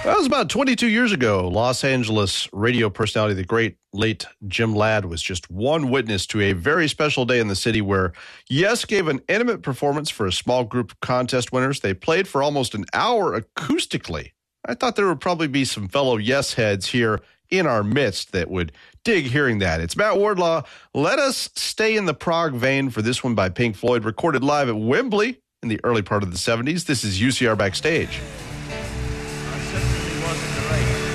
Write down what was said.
That was about 22 years ago. Los Angeles radio personality, the great late Jim Ladd, was just one witness to a very special day in the city where Yes gave an intimate performance for a small group of contest winners. They played for almost an hour acoustically. I thought there would probably be some fellow Yes heads here in our midst that would dig hearing that. It's Matt Wardlaw. Let us stay in the prog vein for this one by Pink Floyd, recorded live at Wembley in the early part of the 70s. This is UCR Backstage.